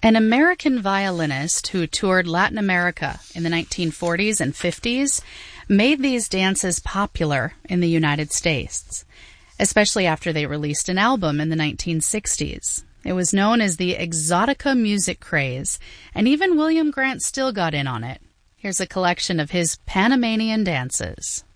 An American violinist who toured Latin America in the 1940s and 50s made these dances popular in the United States, especially after they released an album in the 1960s. It was known as the Exotica music craze, and even William Grant Still got in on it. Here's a collection of his Panamanian dances.